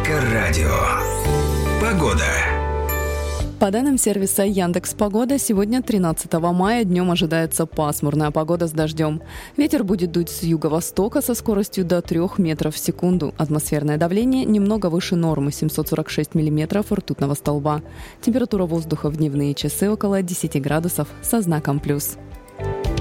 Эльдоррадио. Погода. По данным сервиса Яндекс.Погода, сегодня 13 мая днем ожидается пасмурная погода с дождем. Ветер будет дуть с юго-востока со скоростью до 3 метров в секунду. Атмосферное давление немного выше нормы – 746 миллиметров ртутного столба. Температура воздуха в дневные часы около 10 градусов со знаком плюс.